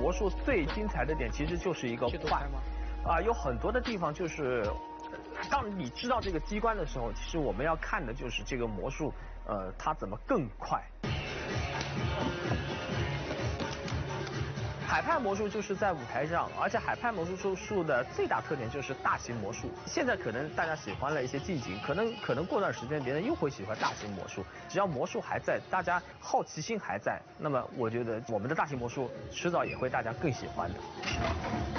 魔术最精彩的点其实就是一个快啊，有很多的地方就是，当你知道这个机关的时候，其实我们要看的就是这个魔术，它怎么更快。海派魔术就是在舞台上，而且海派魔术的最大特点就是大型魔术。现在可能大家喜欢了一些近景，可能过段时间别人又会喜欢大型魔术。只要魔术还在，大家好奇心还在，那么我觉得我们的大型魔术迟早也会大家更喜欢的。